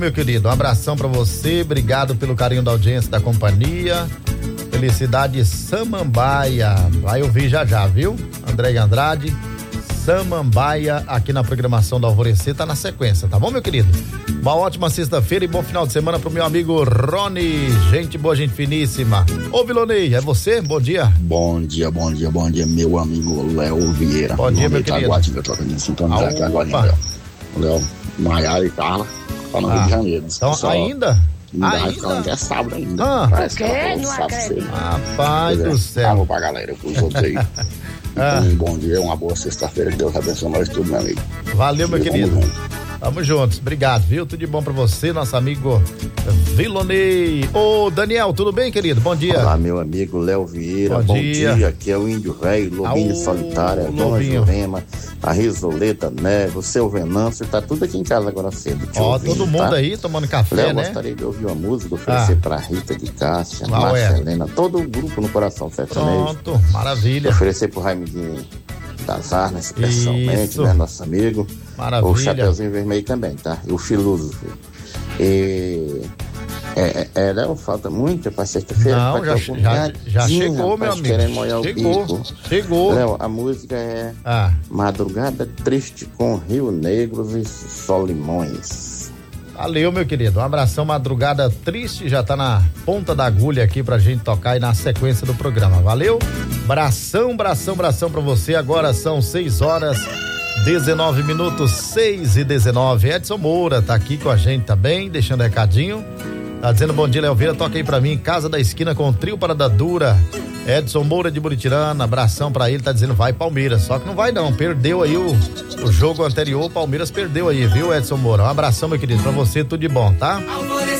Meu querido, um abração pra você, obrigado pelo carinho da audiência da companhia. Felicidade Samambaia, vai ouvir já, viu? André Andrade, Samambaia, aqui na programação do Alvorecer, tá na sequência, tá bom, meu querido? Uma ótima sexta-feira e bom final de semana pro meu amigo Rony, gente boa, gente finíssima. Ô Vilonei, é você? Bom dia. Bom dia, meu amigo Léo Vieira. Bom dia, meu querido. Eu tô aqui sintonizar aqui agora, Léo, Maiara e Carla, tá no Rio de Janeiro. Então, ainda? Falando que é sábado ainda. Parece que é sábado. Rapaz do céu. Vamos pra galera, pros outros aí. Então, um bom dia, uma boa sexta-feira, que Deus abençoe nós tudo, meu amigo. Valeu, meu querido. Tamo juntos, obrigado, viu? Tudo de bom pra você, nosso amigo Vilonei. Ô, Daniel, tudo bem, querido? Bom dia. Olá, meu amigo Léo Vieira. Bom dia. Aqui é o Índio Velho, Lobinho Solitária, Dona Jurema, a Risoleta Neves, o seu Venâncio, tá tudo aqui em casa agora cedo. Todo mundo aí tomando café, Léo, né? Gostaria de ouvir uma música, oferecer pra Rita de Cássia, Marcelena, todo o grupo no Coração Sertanejo. Pronto, maravilha. Oferecer pro Raimundinho das Arnas, especialmente, né, nosso amigo. Maravilha. O Chapeuzinho Vermelho também, tá? E o Filósofo. Léo, falta muito pra sexta-feira. Não, já chegou, meu amigo. Querendo molhar o bico. Chegou. Léo, a música é Madrugada Triste com Rio Negros e Solimões. Valeu, meu querido. Um abração, Madrugada Triste, já tá na ponta da agulha aqui pra gente tocar aí na sequência do programa. Valeu? Bração pra você. Agora são 6h19, 6h19. Edson Moura tá aqui com a gente também, deixando recadinho. Tá dizendo bom dia, Léo Vieira, toca aí pra mim, Casa da Esquina com o trio Parada Dura. Edson Moura de Buritirana, abração pra ele, tá dizendo vai Palmeiras, só que não vai não, perdeu aí o jogo anterior, o Palmeiras perdeu aí, viu, Edson Moura? Um abração, meu querido, pra você, tudo de bom, tá?